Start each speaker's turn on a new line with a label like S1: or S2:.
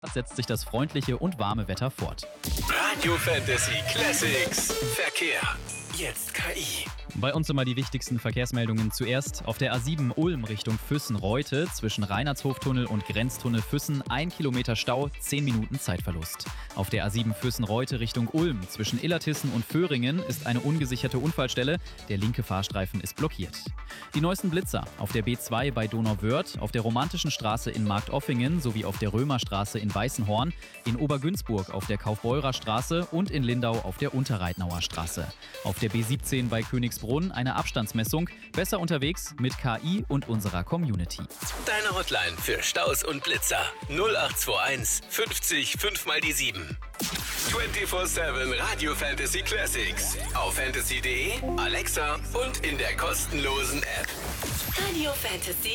S1: setzt sich das freundliche und warme Wetter fort.
S2: Radio Fantasy Classics Verkehr. Jetzt KI.
S1: Bei uns immer die wichtigsten Verkehrsmeldungen zuerst. Auf der A7 Ulm Richtung Füssen-Reute zwischen Reinhardshoftunnel und Grenztunnel Füssen 1 Kilometer Stau, 10 Minuten Zeitverlust. Auf der A7 Füssen-Reute Richtung Ulm zwischen Illertissen und Föhringen ist eine ungesicherte Unfallstelle. Der linke Fahrstreifen ist blockiert. Die neuesten Blitzer auf der B2 bei Donauwörth, auf der Romantischen Straße in Marktoffingen sowie auf der Römerstraße in Weißenhorn, in Obergünzburg auf der Kaufbeurer Straße und in Lindau auf der Unterreitnauer Straße. Auf der B17 bei Königsbrunn eine Abstandsmessung. Besser unterwegs mit KI und unserer Community.
S2: Deine Hotline für Staus und Blitzer 0821 50 5 mal die 7. 24/7 Radio Fantasy Classics. Auf fantasy.de, Alexa und in der kostenlosen App.
S3: Radio Fantasy